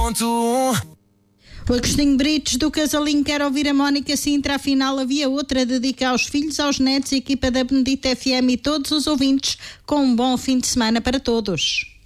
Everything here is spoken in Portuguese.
101.1. O Agostinho Brites do Casalinho quer ouvir a Mónica Sintra, afinal havia outra, dedica aos filhos, aos netos, a equipa da Benedita FM e todos os ouvintes, com um bom fim de semana para todos.